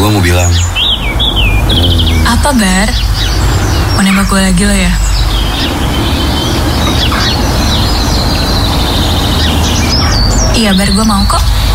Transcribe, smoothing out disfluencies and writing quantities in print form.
gue mau bilang. Apa, Bar? Mau nembak gue lagi lo ya? Iya, Bar, gue mau kok.